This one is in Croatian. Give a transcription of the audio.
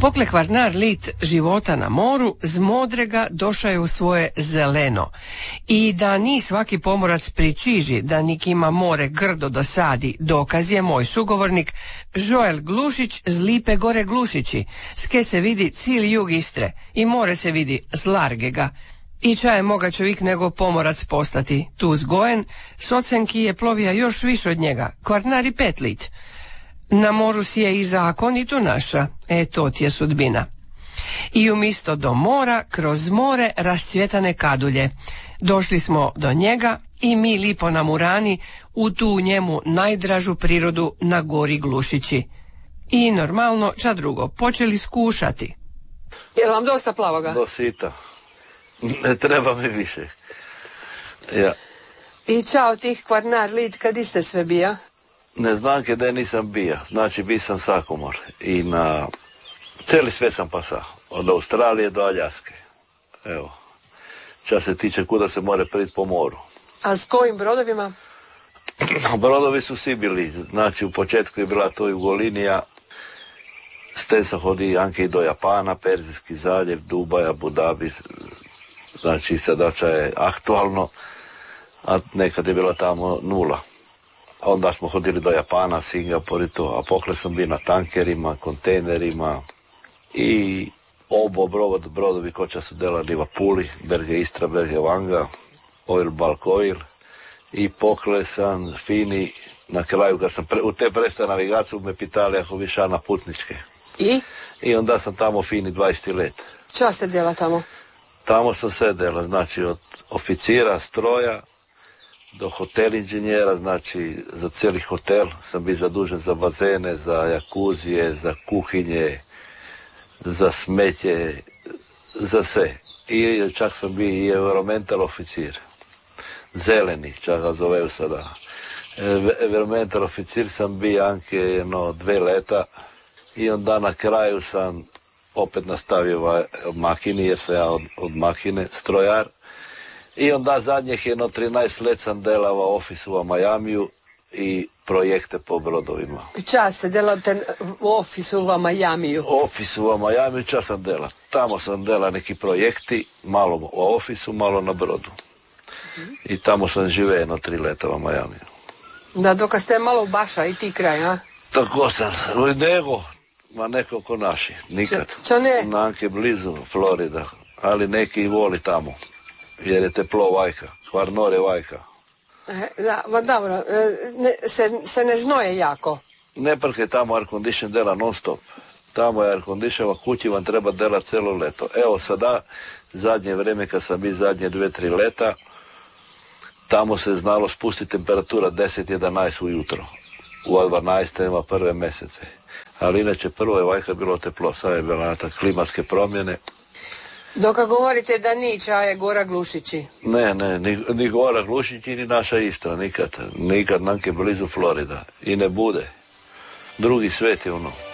Pokle Kvarnar lit života na moru, z modrega došao je u svoje zeleno. I da ni svaki pomorac pričiži da nikima more grdo dosadi, dokaz je moj sugovornik Joel Glušić z Lipe Gore Glušići, ske se vidi cijeli jug Istre i more se vidi z Largega. I ča je moga čovjek nego pomorac postati, tu zgojen, socenki je plovija još više od njega, Kvarnar i 5 lit. Na moru si je i zakon i tu naša, to ti je sudbina. I umjesto do mora, kroz more rascvjetane kadulje. Došli smo do njega i mi lipo namurani u tu njemu najdražu prirodu na gori Glušići. I normalno, ča drugo, počeli skušati. Je li vam dosta plavoga? Do sita. Ne treba mi više. Ja. I čao tih Kvarnar lit, kad ste sve bija? Ne znam kada nisam bija, znači bi sam sakomor i na cijeli svijet sam pasao, od Australije do Aljaske. Evo, čas se tiče kuda se more priti po moru. A s kojim brodovima? Brodovi su svi bili, znači u početku je bila to Jugolinija, s te sam hodi anke i do Japana, Perzijski zaljev, Dubaja, Abu Dhabi, znači sadača je aktualno, a nekad je bila tamo 0. Onda smo hodili do Japana, Singapur i to, a pokle sam bio na tankerima, kontejnerima i brodovi koča su delali v Puli, Berge Istra, Berge Vanga, Oil Bulk Oil i pokle sam fini, na kraju kad sam u te presta navigaciju me pitali ako bi ša na putničke. I onda sam tamo fini 20 let. Čo ste dela tamo? Tamo sam sve dela, znači od oficira, stroja, do hotel inženjera, znači za cijeli hotel sam bio zadužen za bazene, za jakuzije, za kuhinje, za smeće, za sve. I čak sam bio i environmental oficir. Zeleni, čak ga zoveju sada. Environmental oficir sam bio anke 2 leta i onda na kraju sam opet nastavio makini, jer sam ja od makine strojar. I onda zadnjih 13 let sam delava ofisu u Majamiju i projekte po brodovima. Čas se delate u ofisu u Majamiju? Ofisu u Majamiju čas sam dela. Tamo sam dela neki projekti, malo u ofisu, malo na brodu. I tamo sam žive 3 leta u Majamiju. Da, dok ste malo u Baša i ti kraj, a? Tako sam, neko ko naši, nikad. Čo ne? Nanke blizu Florida, ali neki voli tamo. Jer je teplo vajka, Kvarnor je vajka. Da, dobro, se ne znoje jako? Ne prke tamo air condition dela non stop. Tamo je air condition, a kući vam treba dela celo leto. Evo sada, zadnje vreme kad sam bio zadnje 2-3 leta, tamo se znalo spustiti temperatura 10-11 ujutro. U 12. ima prve mesece. Ali inače prvo je vajka bilo teplo, sad je bila na klimatske promjene. Dok govorite da niča je Gora Glušići? Ne, ni Gora Glušići, ni naša Istra, nikad nanke blizu Florida. I ne bude. Drugi svet je ono.